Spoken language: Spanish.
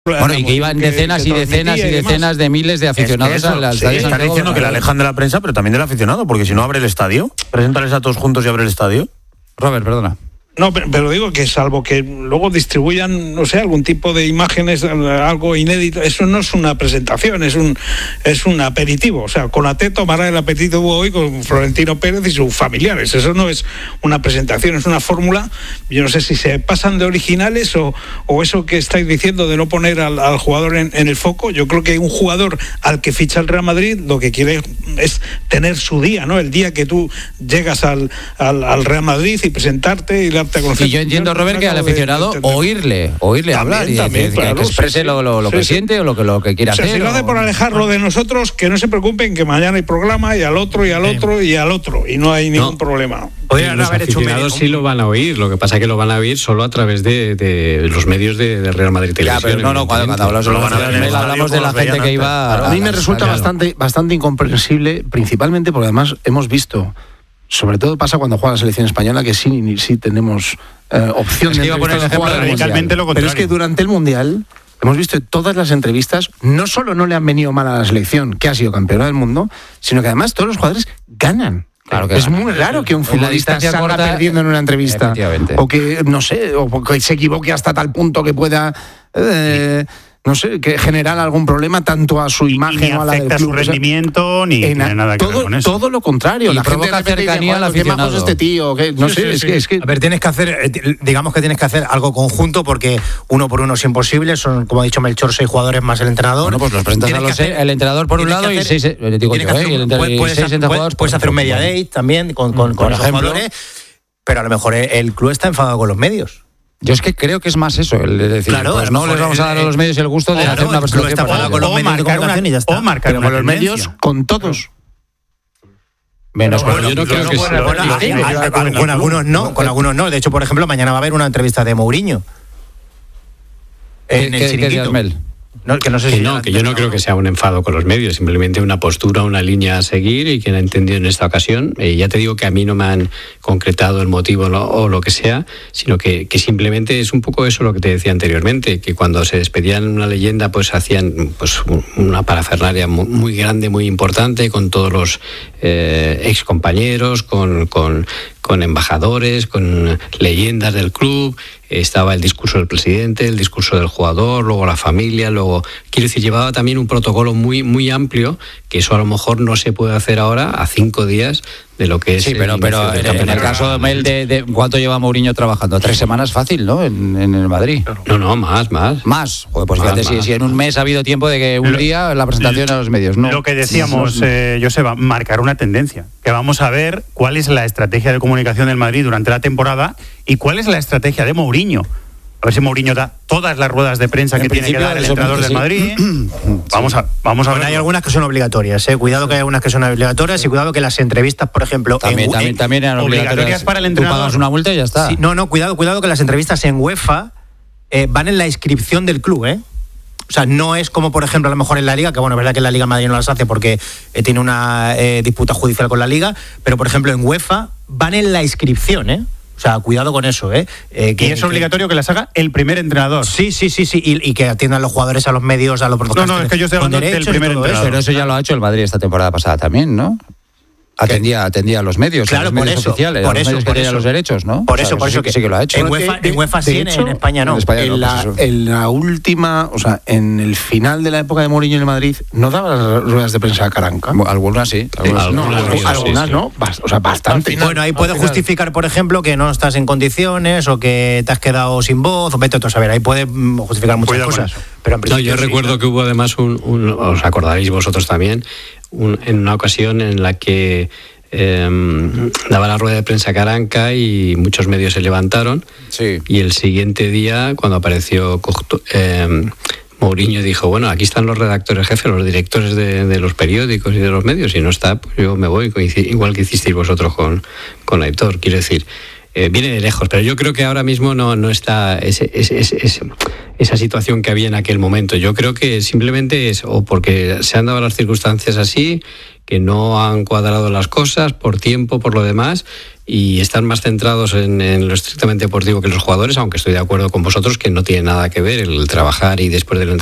Bueno, y que iban decenas y decenas y decenas de miles de aficionados al estadio. Están diciendo que la alejan de la prensa, pero también del aficionado, porque si no abre el estadio, preséntales a todos juntos y abre el estadio. Robert, perdona. No, pero digo que salvo que luego distribuyan, no sé, algún tipo de imágenes, algo inédito, eso no es una presentación, es un aperitivo. O sea, Konaté tomará el aperitivo hoy con Florentino Pérez y sus familiares. Eso no es una presentación, es una fórmula. Yo no sé si se pasan de originales o eso que estáis diciendo de no poner al jugador en el foco. Yo creo que un jugador al que ficha el Real Madrid lo que quiere es tener su día, ¿no? El día que tú llegas al Real Madrid y presentarte y y yo entiendo, Robert, que al aficionado oírle hablar y decir, claro, que exprese lo que siente o lo que quiera hacer. Si lo hace por alejarlo de nosotros, que no se preocupen, que mañana hay programa y al otro y al otro y al otro, y no hay ningún problema. Los aficionados sí lo van a oír, lo que pasa es que lo van a oír solo a través de los medios de Real Madrid Televisión. Ya, pero cuando hablamos de hablamos de la gente que iba... A mí me resulta bastante incomprensible, principalmente porque además hemos visto... Sobre todo pasa cuando juega la selección española, que sí tenemos opción de jugar radicalmente lo contrario. Pero es que durante el Mundial hemos visto que todas las entrevistas no solo no le han venido mal a la selección, que ha sido campeona del mundo, sino que además todos los jugadores ganan. Claro que es muy raro que un futbolista salga perdiendo en una entrevista. O que, no sé, o que se equivoque hasta tal punto que pueda... no sé, que generar algún problema tanto a su imagen o a la del club. Ni afecta su rendimiento, ni tiene nada que ver con eso. Todo lo contrario. Y la provoca gente cercanía al aficionado. Este tío, que no sé, es que... A ver, tienes que hacer, digamos que tienes que hacer algo conjunto, porque uno por uno es imposible. Son, como ha dicho Melchor, 6 jugadores más el entrenador. Bueno, pues los presentas el entrenador por un lado y 6 jugadores. Puedes hacer un media day también con esos jugadores, pero a lo mejor el club está enfadado con los medios. Yo es que creo que es más eso, el de decir, claro, pues no les vamos a dar a los medios el gusto de hacer una presentación con los medios de comunicación y ya está. O marcar con los medios, con todos. Menos con yo no creo que con algunos no. De hecho, por ejemplo, mañana va a haber una entrevista de Mourinho en el Chiringuito. Que yo no creo que sea un enfado con los medios, simplemente una postura, una línea a seguir, y quien ha entendido en esta ocasión, ya te digo que a mí no me han concretado el motivo o lo que sea, sino que simplemente es un poco eso lo que te decía anteriormente, que cuando se despedían una leyenda pues hacían pues una parafernalia muy grande, muy importante, con todos los ex compañeros, con embajadores, con leyendas del club. Estaba el discurso del presidente, el discurso del jugador, luego la familia, luego... Quiero decir, llevaba también un protocolo muy, muy amplio, que eso a lo mejor no se puede hacer ahora a 5 días de lo que es... Sí, pero en el caso de ¿cuánto lleva Mourinho trabajando? 3 semanas fácil, ¿no? En el Madrid. No, más. ¿Más? Joder, pues fíjate, si en un mes ha habido tiempo de que un día la presentación a los medios, ¿no? Lo que decíamos, Joseba, marcar una tendencia, que vamos a ver cuál es la estrategia de comunicación del Madrid durante la temporada y cuál es la estrategia de Mourinho. A ver si Mourinho da todas las ruedas de prensa que tiene que dar el entrenador del Madrid. Vamos a ver. Hay algunas que son obligatorias, cuidado que hay algunas que son obligatorias, y cuidado que las entrevistas, por ejemplo... También eran obligatorias para el entrenador. Tú pagas una multa y ya está. Sí, cuidado que las entrevistas en UEFA van en la inscripción del club, O sea, no es como, por ejemplo, a lo mejor en la Liga, que bueno, es verdad que en la Liga Madrid no las hace porque tiene una disputa judicial con la Liga, pero por ejemplo en UEFA van en la inscripción, O sea, cuidado con eso, y es obligatorio que las haga el primer entrenador. Sí, y que atiendan los jugadores a los medios, a los protocolos. No, es que yo estoy hablando del primer entrenador. Pero eso ya lo ha hecho el Madrid esta temporada pasada también, ¿no? Atendía a los medios, claro, a los medios oficiales, a los medios que tenían los derechos, ¿no? Por eso que sí que lo ha hecho. En UEFA sí, en España no. En la última, o sea, en el final de la época de Mourinho en el Madrid, ¿no daba las ruedas de prensa a Caranca? Algunas sí. Algunas no. O sea, bastante. Bueno, ahí puede justificar, por ejemplo, que no estás en condiciones o que te has quedado sin voz, o vete a saber, ahí puede justificar muchas cosas. Pero yo recuerdo que hubo además os acordaréis vosotros también, en una ocasión en la que daba la rueda de prensa Caranca y muchos medios se levantaron, y el siguiente día, cuando apareció Mourinho, dijo, bueno, aquí están los redactores jefes, los directores de los periódicos y de los medios, y no está, pues yo me voy, igual que hicisteis vosotros con Aitor. Quiero decir, viene de lejos, pero yo creo que ahora mismo no está esa situación que había en aquel momento. Yo creo que simplemente es o porque se han dado las circunstancias así, que no han cuadrado las cosas por tiempo, por lo demás, y están más centrados en lo estrictamente deportivo que los jugadores, aunque estoy de acuerdo con vosotros que no tiene nada que ver el trabajar y después del